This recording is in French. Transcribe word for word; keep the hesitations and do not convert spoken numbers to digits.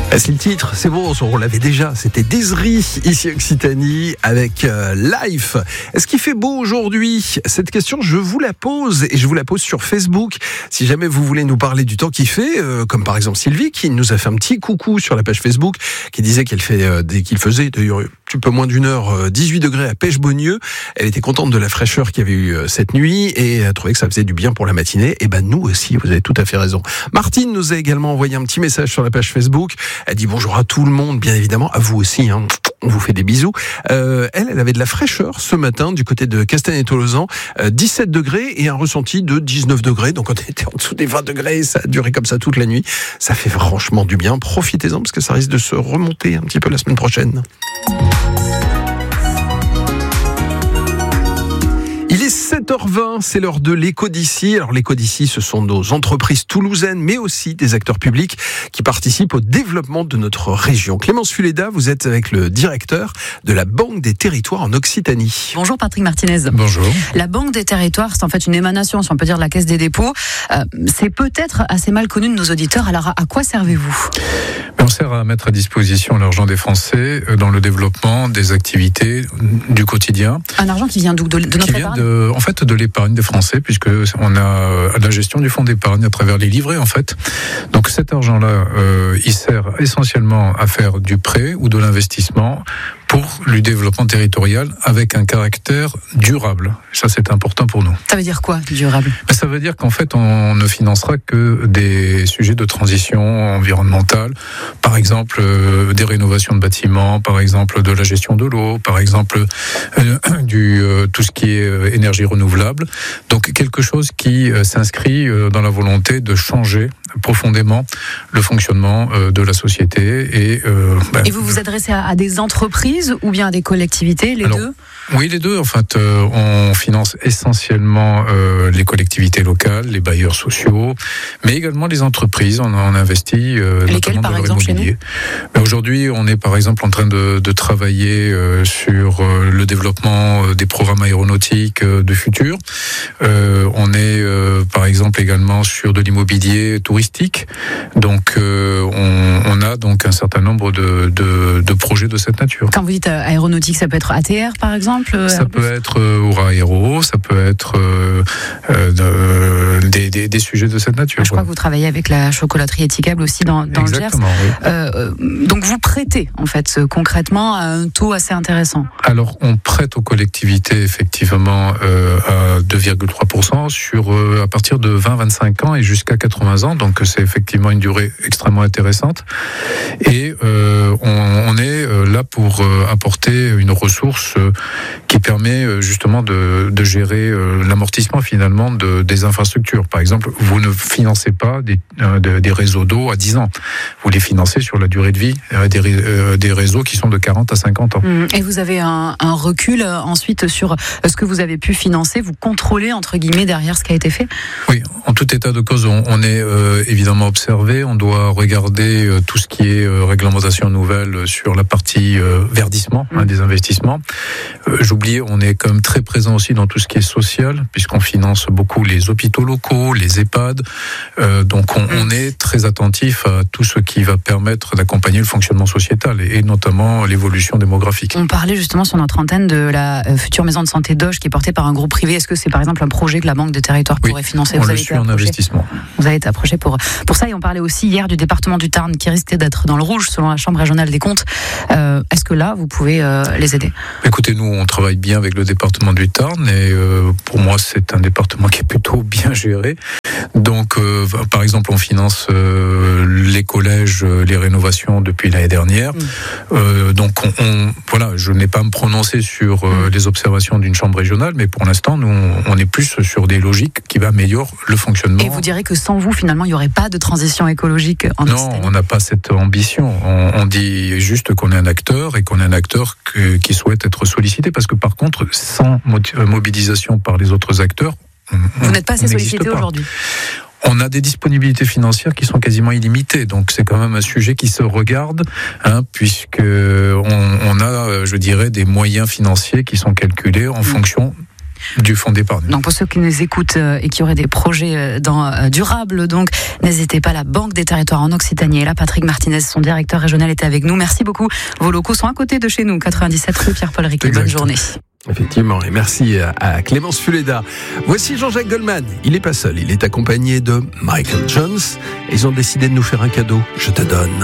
C'est le titre, c'est bon, on l'avait déjà, c'était Desri, ici Occitanie, avec euh, Life. Est-ce qu'il fait beau aujourd'hui ? Cette question, je vous la pose, et je vous la pose sur Facebook. Si jamais vous voulez nous parler du temps qu'il fait, euh, comme par exemple Sylvie, qui nous a fait un petit coucou sur la page Facebook, qui disait qu'elle fait, euh, qu'il faisait d'ailleurs un petit peu moins d'une heure, euh, dix-huit degrés à Pêche-Beaunieu. Elle était contente de la fraîcheur qu'il y avait eu euh, cette nuit, et elle trouvait que ça faisait du bien pour la matinée. Et ben nous aussi, vous avez tout à fait raison. Martine nous a également envoyé un petit message sur la page Facebook. Elle dit bonjour à tout le monde, bien évidemment, à vous aussi, hein. On vous fait des bisous. Euh, elle, elle avait de la fraîcheur ce matin du côté de Castagne-et-Tolosan, euh, dix-sept degrés et un ressenti de dix-neuf degrés. Donc on était en dessous des vingt degrés, ça a duré comme ça toute la nuit. Ça fait franchement du bien. Profitez-en parce que ça risque de se remonter un petit peu la semaine prochaine. Il est sept heures vingt, c'est l'heure de l'écho d'ici. Alors l'écho d'ici, ce sont nos entreprises toulousaines, mais aussi des acteurs publics qui participent au développement de notre région. Clémence Fuleda, vous êtes avec le directeur de la Banque des Territoires en Occitanie. Bonjour Patrick Martinez. Bonjour. La Banque des Territoires, c'est en fait une émanation, si on peut dire, de la Caisse des dépôts. Euh, c'est peut-être assez mal connu de nos auditeurs. Alors à quoi servez-vous ? On sert à mettre à disposition l'argent des Français dans le développement des activités du quotidien. Un argent qui vient d'où ? De, de notre qui vient épargne ? de, en fait, de l'épargne des Français, puisque on a la gestion du fonds d'épargne à travers les livrets, en fait. Donc cet argent-là, euh, il sert essentiellement à faire du prêt ou de l'investissement pour le développement territorial avec un caractère durable. Ça, c'est important pour nous. Ça veut dire quoi, durable ? Ben, ça veut dire qu'en fait, on ne financera que des sujets de transition environnementale, par exemple euh, des rénovations de bâtiments, par exemple de la gestion de l'eau, par exemple euh, du euh, tout ce qui est euh, énergie renouvelable. Donc quelque chose qui euh, s'inscrit euh, dans la volonté de changer profondément le fonctionnement euh, de la société. Et, euh, ben, et vous vous adressez à, à des entreprises ou bien à des collectivités, les alors, deux ? Oui, les deux. En fait, euh, on finance essentiellement euh, les collectivités locales, les bailleurs sociaux, mais également les entreprises. On, on investit euh, Lesquelles, notamment par dans leur exemple, chez immobilier. Mais aujourd'hui, on est par exemple en train de, de travailler euh, sur euh, le développement euh, des programmes aéronautiques euh, de futur. Euh, on est euh, par exemple également sur de l'immobilier touristique. Donc, euh, on, on a donc un certain nombre de, de, de projets de cette nature. Quand vous dites euh, aéronautique, ça peut être A T R par exemple ? Ça Airbus. peut être euh, Aura Aéro, ça peut être euh, euh, de, des, des, des sujets de cette nature. Je crois que vous travaillez avec la chocolaterie étiquable aussi dans, dans le Gers. Exactement, oui. Euh, donc vous prêtez en fait concrètement à un taux assez intéressant. Alors on prête aux collectivités effectivement euh, à deux virgule trois pour cent sur euh, à partir de vingt à vingt-cinq ans et jusqu'à quatre-vingts ans. Donc c'est effectivement une durée extrêmement intéressante. Et euh, on, on est là pour euh, apporter une ressource euh, qui permet justement de, de gérer l'amortissement finalement de, des infrastructures. Par exemple, vous ne financez pas des, euh, des réseaux d'eau à dix ans. Vous les financez sur la durée de vie euh, des, euh, des réseaux qui sont de quarante à cinquante ans. Et vous avez un, un recul euh, ensuite sur ce que vous avez pu financer. Vous contrôlez entre guillemets derrière ce qui a été fait ? Oui, en tout état de cause, on, on est euh, évidemment observé. On doit regarder euh, tout ce qui est euh, réglementation nouvelle sur la partie euh, verdissement mmh. hein, des investissements. Euh, J'oubliais, on est quand même très présent aussi dans tout ce qui est social, puisqu'on finance beaucoup les hôpitaux locaux, les EHPAD. Euh, donc on, on est très attentif à tout ce qui va permettre d'accompagner le fonctionnement sociétal et, et notamment l'évolution démographique. On parlait justement sur notre antenne de la future maison de santé d'Auge qui est portée par un groupe privé. Est-ce que c'est par exemple un projet que la Banque des Territoires pourrait oui, financer ? On vous le avez suit en investissement. Vous avez été approché pour, pour ça. Et on parlait aussi hier du département du Tarn qui risquait d'être dans le rouge selon la Chambre régionale des comptes. Euh, est-ce que là, vous pouvez euh, les aider ? Écoutez, nous, on travaille bien avec le département du Tarn et euh, pour moi, c'est un département qui est plutôt bien géré. Donc, euh, par exemple, on finance euh, les collèges, les rénovations depuis l'année dernière. Mmh. Euh, donc, on, on, voilà, je n'ai pas à me prononcer sur euh, les observations d'une chambre régionale, mais pour l'instant, nous, on est plus sur des logiques qui améliorent le fonctionnement. Et vous direz que sans vous, finalement, il n'y aurait pas de transition écologique en Occitanie ? Non, on n'a pas cette ambition. On, on dit juste qu'on est un acteur et qu'on est un acteur que, qui souhaite être sollicité, parce que par contre, sans mobilisation par les autres acteurs, on, vous n'êtes pas assez sollicité pas. aujourd'hui ? On a des disponibilités financières qui sont quasiment illimitées, donc c'est quand même un sujet qui se regarde, hein, puisque on, on a, je dirais, des moyens financiers qui sont calculés en mmh. fonction du fonds d'épargne. Donc pour ceux qui nous écoutent et qui auraient des projets dans, durables, donc n'hésitez pas, la Banque des Territoires en Occitanie. Et là, Patrick Martinez, son directeur régional, était avec nous. Merci beaucoup. Vos locaux sont à côté de chez nous, quatre-vingt-dix-sept rue Pierre-Paul Riquet. Bonne journée. Effectivement, et merci à Clémence Fuleda. Voici Jean-Jacques Goldman. Il n'est pas seul, il est accompagné de Michael Jones. Et ils ont décidé de nous faire un cadeau. Je te donne.